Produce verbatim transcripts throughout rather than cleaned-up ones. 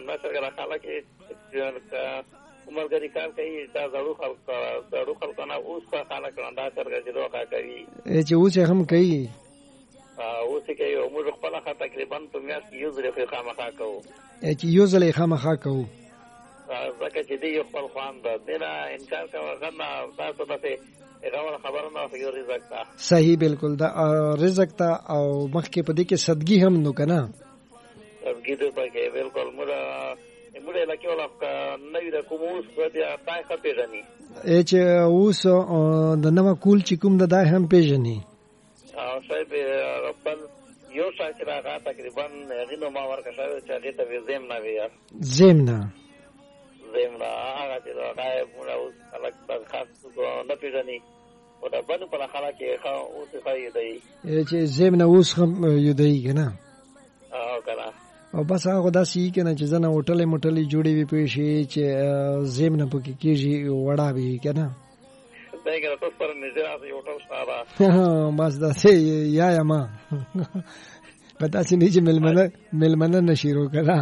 همدا څنګه راخاله کې عمرګری کار کوي دا زړو خلک زړو خلکو نه اوس په خاله کړه دا څنګه چې دوه کوي چې اوس هم کوي اوس کې یو موږ خپل خاطر تقریبا په میاشت کې یو ځل په خامخا کوو چې یو ځل خامخا کوو ځکه چې دی یو خپل خوان ده دنه انکار کوي غنا تاسو ته هغه خبره نه وي رزق ته صحیح بالکل دا رزق ته او مخکې په دې کې صدقې هم نو کنه صدقې ته پکې بالکل موږ موږ لکه ولا نوې د کوموس په دې تای ښه پیژني چې اوس د نو کول چې کوم د دای هم پیژني او صاحب خپل یو شاکر هغه تقریبا غینو ما ورکه شوی چې هغه ته زم نه وي زم نه زم نه هغه چې هغه موږ اوس الګ بل خاص نه پیژني او دا باندې په خلا کې خو اوس خای دی چې زم نه اوس هم یو دی کنه او کنه او بس هغه داسې کنه چې زنه هوټلې موټلې جوړې وي پېښې چې زم نه پکې کېږي وړا وي کنه دغه تاسو پر نظر راځي هوټل سره بس داسې یا یا ما پتا چې نه چې ملمنه ملمنه نشیرو کړه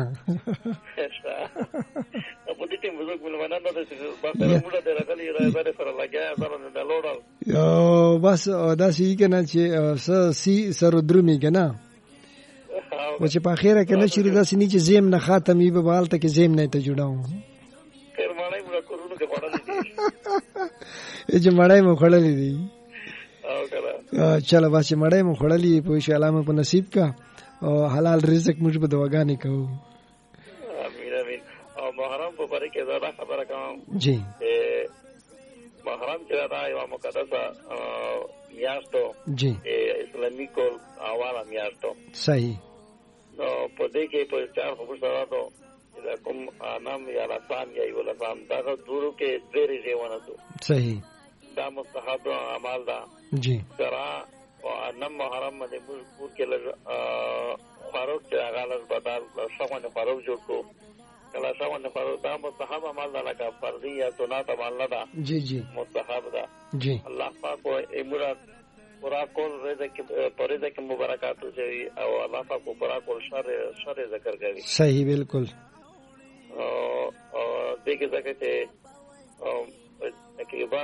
په دې ټیم وزګ ملمنه نه ده چې بس موږ ته راغلي راځي سره لګیا سره نه لوړل یو بس داسې کنه چې سی سر درمي کنه و چې په اخیره کې نشری داسې نه چې زم نه خاتمي به بالته کې زم نه ته جوړاو خیر مړای موږ کورونو کې پړلې دي چې مړای مو خړلې دي او کړه چلو بس مړای مو خړلې په شالامه په نصیب کا او حلال رزق موږ به دواګانې کوو امين امين او محرم په باره کې دا خبره کوم جی محرم چې دا یو مقدسه میاشتو جی اسلامي کول اواله میاشتو صحیح نو په دې کې په چار خبر سره ته دا کوم نام یا لسان یا یو لسان دا دورو کې ډېرې ژوند دي صحیح دا مستحب اعمال دا جی سره او نم محرم باندې پور کې لږ فاروق چې هغه لږ بدل شوونه فاروق جوړ کو کله شوونه فاروق دا مستحب عمل نه لکه فرضي یا سنت عمل نه دا جی جی مستحب دا جی الله پاک او امرات پورا کول رزق پر رزق مبارکات چې او الله پاک پورا کول شر شر ذکر کوي صحیح بالکل او دغه ځکه چې تقریبا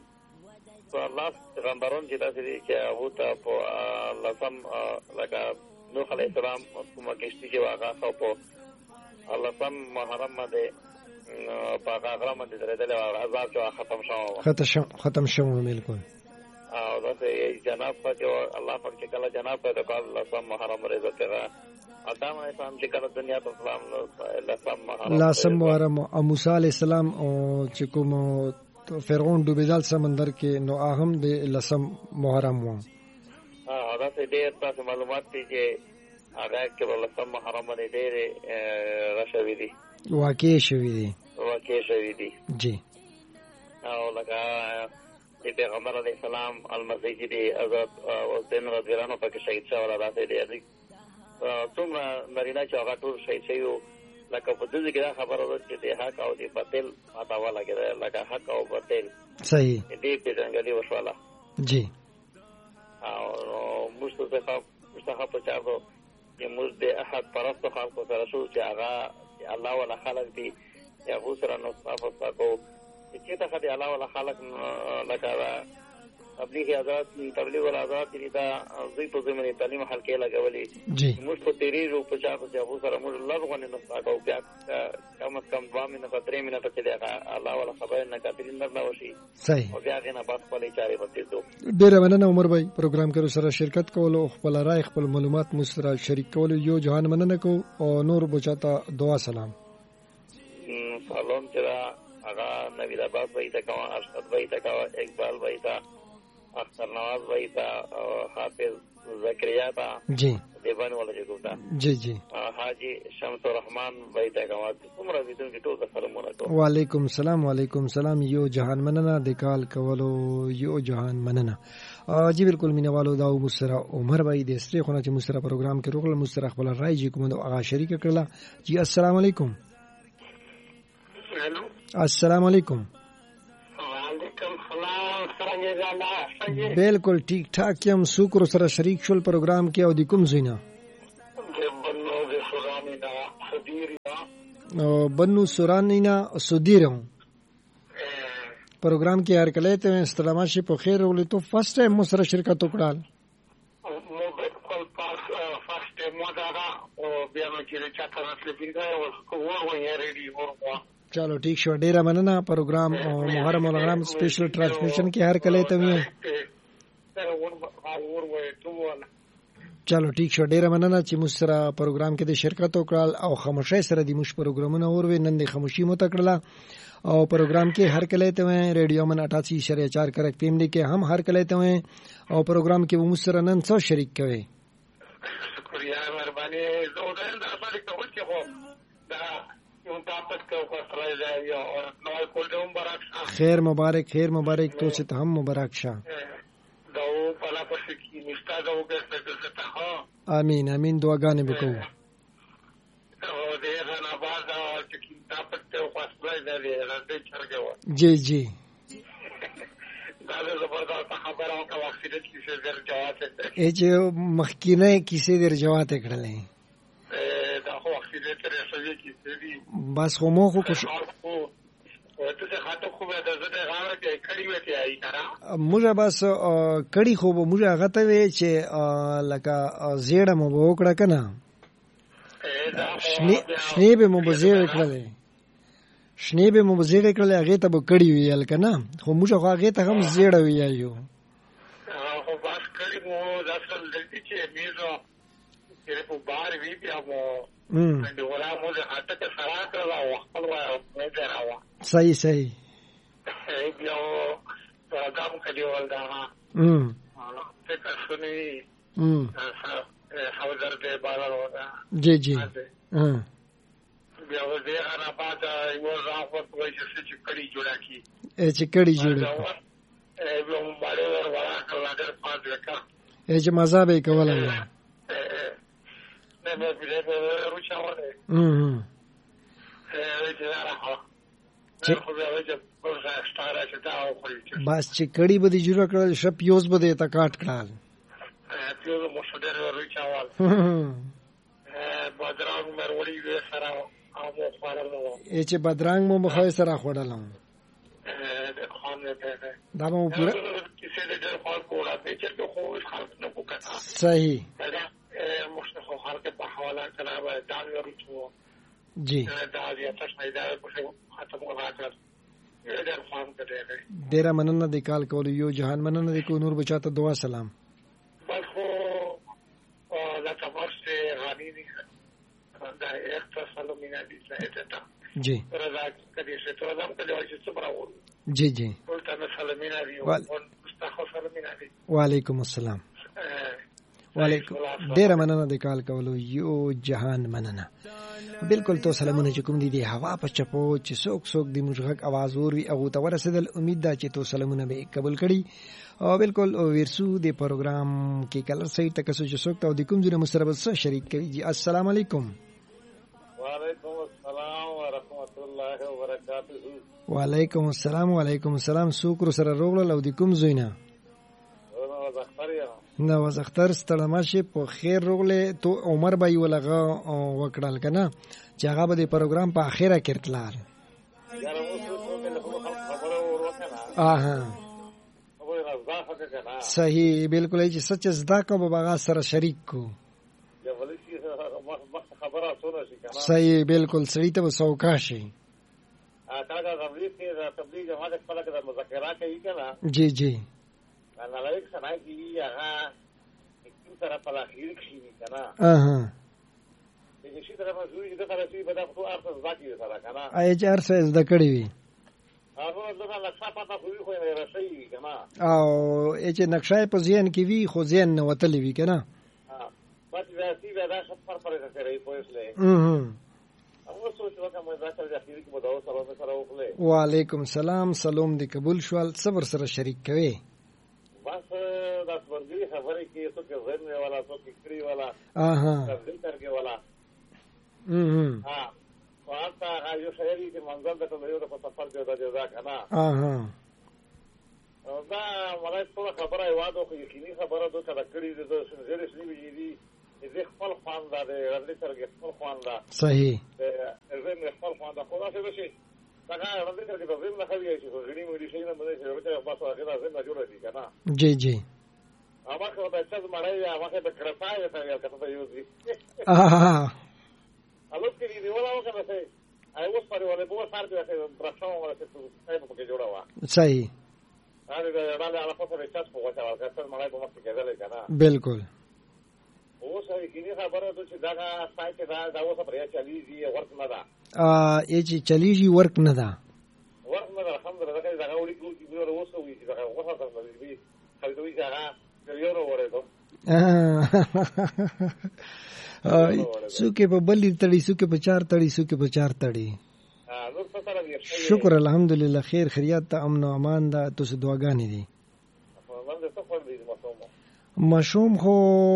الله پیغمبران چې تاسو دې چې هغه ته په لسم لکه نوح علیه السلام کومه کشتی چې واغه خو په الله سم محرم باندې په هغه باندې درېدل او عذاب چې ختم شو ختم شو ختم شو بالکل او دا جناب په جو الله پاک چې کله جناب پیدا کړ الله سم محرم رضا پیغا ادم علیه السلام چې کله دنیا ته سلام لسم محرم لسم محرم او موسی علیه السلام او چې کوم فرعون ډوبېدل سمندر کې نو اهم د لسم محرم و ها دا څه ډېر تاسو معلومات دي چې هغه کې لسم محرم باندې ډېر راشوي دي واقع شوی دي واقع شوی دي جی او لکه چې پیغمبر علیه السلام المسیح دی حضرت حسین رضی الله عنه پکې شهید شو ولا راځي دی څومره نارینه چې هغه ټول شهید شوی لکه په دې کې خبره ده چې د حق او د باطل ماتوا لګیږي لکه حق او باطل صحیح دې په څنګه وشواله جی او مستحق مستحق په چارو چې موږ د احد پرستو خلکو سره شو چې هغه الله ولا خلق دي یا هو سره نو تاسو تاسو چې ته خدای الله ولا خلق لکه تبلیغ آزاد تبلیغ ولا آزاد دي دا دوی په زمینه تعلیم حلقې لګولې موږ په تیری رو په چا په هغه سره موږ لږونه نه تاګو بیا کم از کم دوه مینه په درې مینه په چې الله ولا خبر نه کاترین نه وشي صحیح او بیا غنه بس په لچاري پته دو ډیر مننه عمر بھائی پروګرام کې سره شرکت کولو خپل رائے خپل معلومات مو سره شریک کولو یو جهان مننه کو او نور بچاتا دعا سلام سلام چرا آغا نوید آباد بھائی تا کوا ارشد بھائی تا کوا اقبال بھائی تا اختر نواز بھائی تا حافظ زکریا تا جی دیوانی والا جگو تا جی جی حاجی شمس الرحمن بھائی تا کوا تمرا بیدون کی ٹول کا سلامونا کو وعلیکم السلام وعلیکم السلام یو جهان مننه دکال کولو یو جهان مننه جی بالکل مینه والو دا مسره عمر بھائی د استری خونه چې مسره پروګرام کې روغل مسره خپل رائے جی کوم هغه شریک کړل جی السلام علیکم हेलो अस्सलाम वालेकुम वालेकुम सलाम څنګه زما बिल्कुल ठीक ठाक یم شکر سره شریک شول پروګرام کې او د کوم زینا بنو سورانینا سودیرم پروګرام کې هر کله ته استلاماشي په خیر ولې تو فرست ټایم مو سره شرکت وکړال مو خپل پاس فرست ټایم مو دا او بیا نو چې چا ترسل کیږي او وو یې ریډي ورو. چلو ٹھیک شو ډیره مننه پروګرام محرم الغرام سپیشل ټرانسمیشن کې هر کله ته وي. چلو ٹھیک شو ډیره مننه چې موږ سره پروګرام کې د شرکت وکړل او خاموشي سره د موږ پروګرامونه اوروي نن د خاموشي مو تکړه او پروګرام کې هر کله ته ریډیو من اٹھاسی اشاریہ چار کرک پیم دی کې هم هر کله ته او پروګرام کې موږ سره نن څو شریک کوي. شکریہ مهرباني زه دا خبرې کوم چې خو دا یو تاسو کو خبرې دی او نو کول دې مبارک خیر مبارک خیر مبارک تو چې هم مبارک شه دا په لا پښې کې نشته دا وګورئ ته ها امين امين دعاګانې وکړو او دې غنا باز چې تاسو ته خبرې دی راځي چرګه جی جی دا زبردست خبره او وخت دې کیسه درجات ای چې مخکینه کیسه درجات کړلې دا خو وخت دې تر شوی کیسه دی بس خو مو خو کوش ته خاطر خو به د زړه غاړه کې کړي وته آی کرا موږ بس کړي خو موږ هغه ته وی چې لکه زیړه مو وکړه کنه شنی شنی به مو بزیړ کړلې شنی به مو بزیړ کړلې هغه ته به کړي ویل کنه خو موږ هغه ته هم زیړه ویایو خو بس کړي مو ځکه دلته چې میزو چې په بار وی بیا مو ام د ولا مو د حتی ته سره کړل او خپل وایو نه راو صحیح صحیح بیا پروګرام کړي ولدا ام ته تاسو نه ام حاضر دې بارا ودا جی جی ها بیا دې انا پات یو ځاو په وجه چې کړي جوړا کی چې کړي جوړا ای به مو باندې ورا کړل دا پات وکړه چې مزه به کوله نه نه دې روچاوله ام بس چې کړي به دې جوړ کړل شپ یوز به دې تا کاټ کړل پیوز مو شډر روچاوال بدرنګ مرولې دې سره او مو خورلو چې بدرنګ مو مخه سره خورلم دا مو پورا کیسه دې خپل کوړه په چې خو خلک نه وکړه صحیح مشتخو خلک په حواله کړه به دا ورچو جی دا دې تاسو نه دا په ختم وکړه ډېر فهم کړی ډېر مننه د کال کول یو جهان مننه د کو نور بچاته دعا سلام بس خو دا تاسو غنی دي دا اختصاص مینا دي ته جی رضا کدي څه ته زم کله چې څه براو جی جی ولته سلامونه دي او مستخو سلامونه دي وعلیکم السلام وعلیکم ډیر مننه د کال کولو یو جهان مننه بالکل تو سلامونه چې کوم دي د هوا په چپو چې څوک څوک د مجغک आवाज اوري او ته ورسېدل امید ده چې تو سلامونه به قبول کړي او بالکل ورسو د پروګرام کې کلر صحیح تک چې څوک ته د کوم ځای مسربت سره شریک کوي جی السلام علیکم وعلیکم السلام ورحمت الله وبرکاته وعلیکم السلام وعلیکم السلام شکر سره روغل او د کوم ځای نه نو وزختر ستړماشه په خیر روغله تو عمر بای ولغه وکړل کنه چې هغه به د پروګرام په اخیره کې تلل اها صحیح بالکل چې سچ زدا کو به باغ سره شریک کو صحیح بالکل سړی ته سوکا شي جی جی انا لایک سنای کی هغه کوم سره په اخیر کې کنه اها دغه شی طرفه زوی د خلاصي په دغه ارث ځکه سره کنه ای چار څه زده کړی وي هغه دغه نقشه پتا خو خو نه راشي کنه او چې نقشه په ذهن کې وي خو ذهن نه وتلی وي کنه ها پات ذاتی دا څه پر پر سره یې پوهسله اها هغه څه چې وکړم دا تر اخیر کې مداو سره سره وکړه وعلیکم السلام سلام دې قبول شول صبر سره شریک کوي بس دا ورګي خبرې کې څه کې ورنه والا څه کې کری والا اها تدبیر کې والا اها ها واته هغه شهري چې منځل د ټولو یو په سفر دی دا جزا کنه اها دا ولای څه خبره یوادو خو یقیني خبره دوه کړه کړي د زړه شنی ویلي دې خپل خوان دا د رندې سره خپل خوان دا صحیح زه خپل څنګه باندې کې په زم نه خوي شي خو غني مې شي نه باندې چې ورته باسو هغه زم نه جوړه دي کنه. جی جی هغه خو به څه مړای هغه به کړپای ته یو کته یو دي. اه الوت کې دی ولا وکړه څه ai اوس پر ولې بو سره دې برښاو ولا څه څه په کې جوړه وا. صحیح. هغه دا راځي هغه په څه څه په وته هغه څه مړای په مخ کې کېدل کنه. بالکل. اوس هغه کې نه خبره ده چې دا سایت دا دا اوس پر یا چلیږي ورک نه ده. ا ای چې چلیږي ورک نه ده. ورک نه ده الحمدلله دا دا وړي ګوري ګوري اوس وي چې دا وخت سره دی. خلک دوی ځای یو نو ورته. سوکې په بلې تړي سوکې په چار تړي سوکې په چار تړي. شکر الحمدلله خیر خیریت ته امن او امان ده. تاسو دعاګانې دي. مشوم خو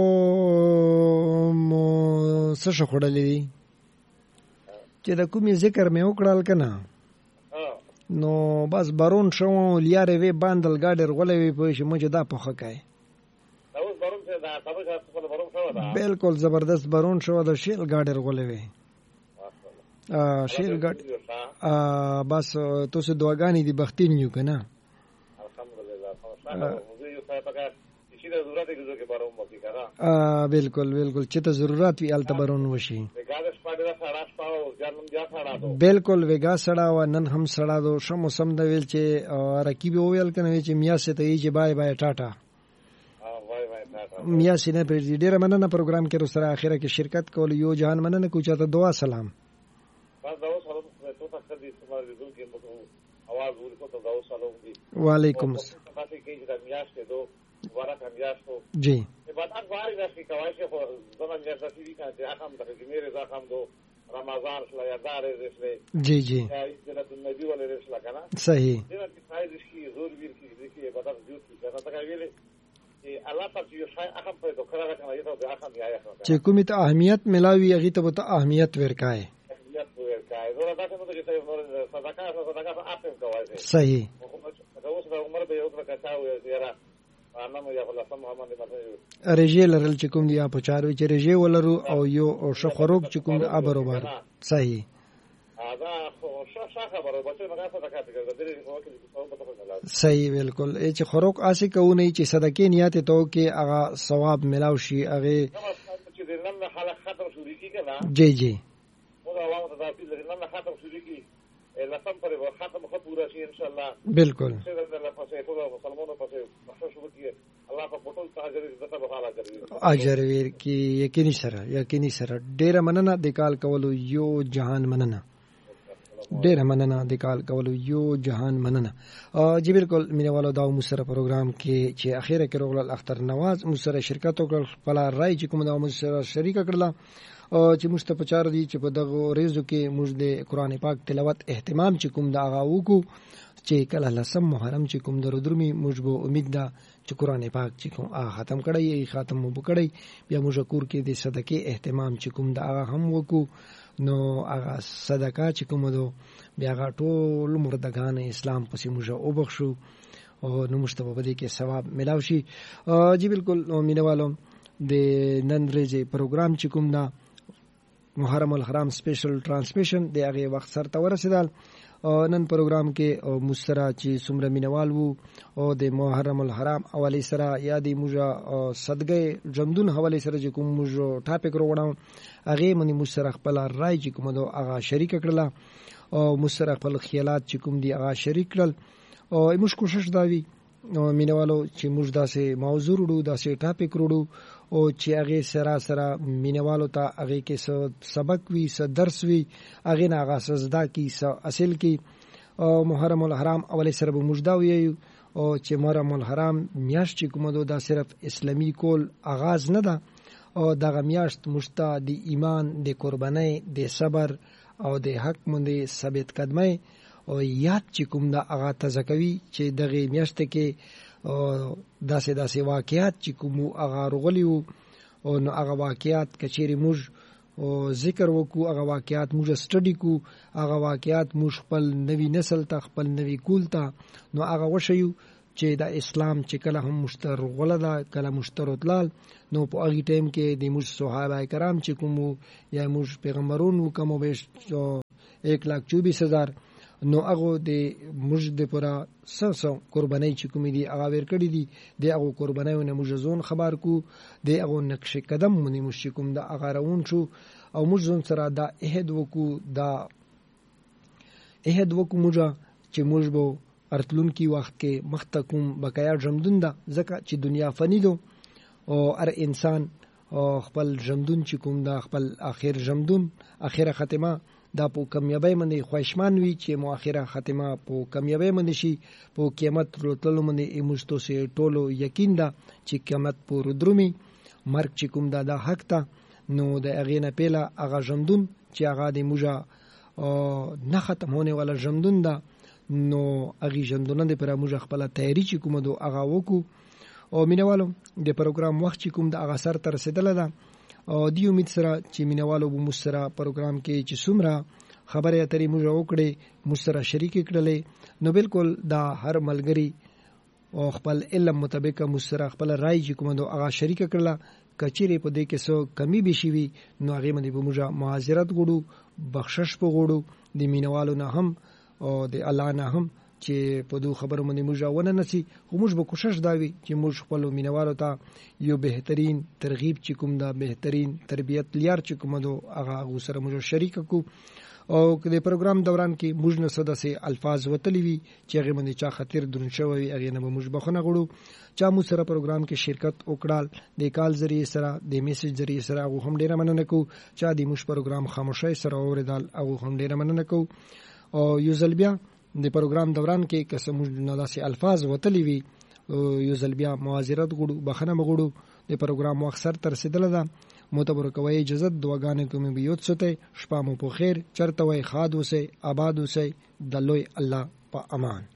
مو څه شو خړلې دي چې د کومې ذکر مې وکړل کنه نو بس بارون شو لیارې وی باندل ګاډر غولې وی په شمو چې دا پخه کای. بالکل زبردست بارون شو د شیل ګاډر غولې وی شیل ګاډ بس تاسو دعاګانې دي بختین یو کنه. الحمدلله ا بالکل بالکل چې ته ضرورت وي الته برون وشي. بالکل وګا سړا و نن هم سړا دو شم موسم د ویل چې رکیب ویل کنه چې میا سه ته چې بای بای ټاټا میا سینه پر دې ډیره مننه پروګرام کې سره اخره کې شرکت کول یو جهان مننه کوچا ته دعا سلام. وعلیکم جی عبادت باری نشی کوایشه خو زمان جرسی بی کنه که اخم دقیقی میره زخم دو رمضان شلا یا داره رسله جی جی جنت النبی ولی رسله کنه صحیح جنت سایدش کی زور بیر کی دیکی عبادت جوت کی کنه تکا ویلی الله پاک یو شای اخم پر تو کرا کنه یو ته اخم یا اخم چې کومه ته اهمیت ملاوي هغه ته ته اهمیت ورکای اهمیت ورکای زور دا څه ته چې صدقه صدقه اپم کوایشه صحیح دا اوس د عمر به یو څه کاو یاره رژې لرل چې کوم دی په چاروي چې رژې ولرو او یو او شخروک چې کوم ابر وبر صحیح. صحیح بالکل ای چې خروک آسی کو نه چې صدقې نیت ته کې هغه ثواب ملاو شي هغه جی جی لسم پر ختم خو پورا شي ان شاء الله. بالکل الله په ټول تاجر عزت بحاله کوي اجر ور کی یقیني سره یقیني سره ډیره مننه د کال کولو یو جهان مننه ډیره مننه د کال کولو یو جهان مننه. جی بالکل مینوالو دا مسره پروګرام کې چې اخیره کې روغل اختر نواز مسره شرکت وکړ خپل رائے چې کوم دا مسره شریک کړل چې مستفا چار دي چې په دغه ریزو کې موږ د قران پاک تلاوت اهتمام چې کوم دا غاو کو چې کله لسم محرم چې کوم درو درمي موږ به امید ده چې قران پاک چې کوم آ ختم کړی ختم مو بکړی بیا موږ کور کې د صدقې اهتمام چې کوم دا هم وکړو نو هغه صدقه چې کوم دو بیا هغه ټول مردگان اسلام پسې موږ او بخښو او نو مستفا بده کې ثواب ملاوي شي. جی بالکل مینوالو د نن ورځې پروګرام چې کوم دا محرم الحرام سپیشل ترانسمیشن د هغه وخت سره ته ورسېدل. نن پروګرام کې مسترا چې څومره مینوال وو او د محرم الحرام حواله سره یا د موجه صدقه جندون حواله سره چې کوم موجه ټاپک وروړم هغه منی مسترا خپل رائے چې کوم دو هغه شریک کړل او مسترا خپل خیالات چې کوم دی هغه شریک کړل او موږ کوشش دا وی مینوالو چې موږ داسې موضوع وړو داسې ټاپک وړو او چې هغه سره سره مینوالو ته هغه کې سبق وی س درس وی هغه نه هغه سزدا کی س اصل کی او محرم الحرام اول سره موجدا وی او چې محرم الحرام میاشت چې کومه دا صرف اسلامی کول آغاز نه ده او دغه میاشت مشتا د ایمان د قربانۍ د صبر او د حق مونږ ثابت قدمه او یاد چې کوم دا هغه تزکوي چې دغه میاشت کې داسې داسې واقعیات چې کوم هغه رغلیو او نو هغه واقعیات کچېری موږ او ذکر وکړو هغه واقعیات موږ سټډي کو هغه واقعیات موږ خپل نوی نسل ته خپل نوی کول ته نو هغه وشیو چې دا اسلام چې کله هم مشتر غلدا کله مشتر اطلال نو په هغه ټیم کې د موږ صحابه کرام چې کوم یا موږ پیغمبرونو کوم به ایک لاکھ چوبیس ہزار نو هغه د موږ د پورا سسو قرباني چې کوم دي هغه ور کړی دي د هغه قربانیونه موږ زون خبر کو د هغه نقش قدم مونږ مش کوم د هغه روان شو او موږ زون سره دا عہد وکړو دا عہد وکړو موږ چې موږ به ارتلون کی وخت کې مختکم بقایا ژوندون ده ځکه چې دنیا فانی ده او هر انسان خپل ژوندون چې کوم دا خپل اخر ژوندون اخره ختمه دا په کامیابی باندې خوشمان وي چې مو اخره ختمه په کامیابی باندې شي په قیامت راتلو باندې ایمستو سي ټولو یقین ده چې قیامت پر درومي مرګ چې کوم دا د حق ته نو د اغینه پیله اغه ژوندون چې اغه د موجه نه ختمونه ولا ژوندون ده نو اغه ژوندون د پر موجه خپل تیاری چې کوم دو اغه وکو او مینوالو د پروګرام وخت چې کوم د اغه سر تر رسیدل ده او دی امید سره چې مینوالو به مسره پروګرام کې چې څومره خبره اترې موږ وکړې مسره شریک کړلې نو بالکل دا هر ملګری او خپل علم مطابق مسره خپل رائے چې کوم دو هغه شریک کړله کچېره په دې کې سو کمی به شي وي نو هغه باندې به موږ معذرت غوړو بخشش په غوړو د مینوالو نه هم او د الله نه هم چې په دوه خبرو باندې موږ ونه نسی خو موږ به کوشش داوي چې موږ خپل مینوالو ته یو بهترین ترغیب چې کوم دا بهترین تربیت لیار چې کوم دو هغه سره موږ شریک کو او د پروګرام دوران کې موږ نه صدا سي الفاظ وتلی وي چې هغه باندې چا خاطر درن شوی هغه نه موږ بخنه غړو چا مو سره پروګرام کې شرکت وکړال د کال ذریعہ سره د میسج ذریعہ سره هغه هم ډیره مننه کو چا د موږ پروګرام خاموشي سره اوریدل هغه هم ډیره مننه کو او یو ځل بیا د پروګرام دوران کې قسم نه داسې الفاظ وتلی وي یو ځل بیا معذرت غوړو بخنه مغړو د پروګرام اکثر تر رسیدل ده معتبر کوي اجازه دعاګانې کومې بیوت سته شپه مو په خیر چرته وای خاد وسه آباد وسه د لوی الله په امان